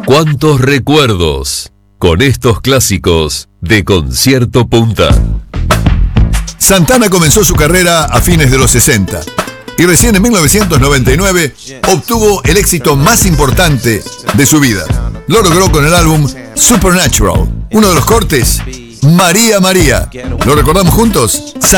¿Cuántos recuerdos con estos clásicos de Concierto Punta? Santana comenzó su carrera a fines de los 60 y recién en 1999 obtuvo el éxito más importante de su vida. Lo logró con el álbum Supernatural. Uno de los cortes, María María. ¿Lo recordamos juntos?